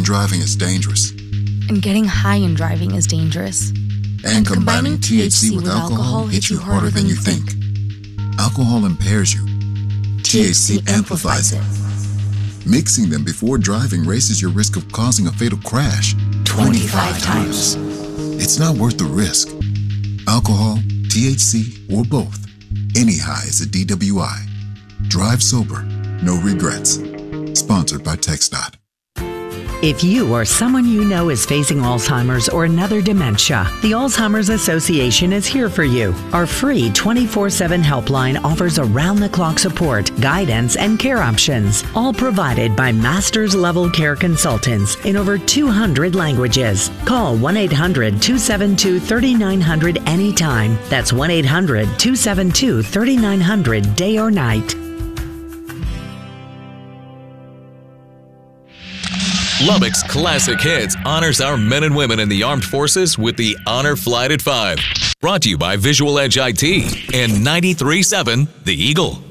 driving is dangerous. And getting high in driving is dangerous. And combining THC with alcohol hits you harder than you think. Alcohol impairs you. THC amplifies it. Mixing them before driving raises your risk of causing a fatal crash 25 times. It's not worth the risk. Alcohol, THC, or both. Any high is a DWI. Drive sober, no regrets. Sponsored by TxDOT. If you or someone you know is facing Alzheimer's or another dementia, the Alzheimer's Association is here for you. Our free 24/7 helpline offers around-the-clock support, guidance, and care options, all provided by master's-level care consultants in over 200 languages. Call 1-800-272-3900 anytime. That's 1-800-272-3900 day or night. Lubbock's Classic Hits honors our men and women in the armed forces with the Honor Flight at 5. Brought to you by Visual Edge IT and 93.7 The Eagle.